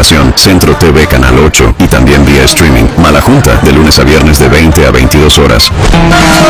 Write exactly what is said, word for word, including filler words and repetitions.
aplicación Centro T V Canal ocho y también vía streaming. Mala Junta, de lunes a viernes de veinte a veintidós horas.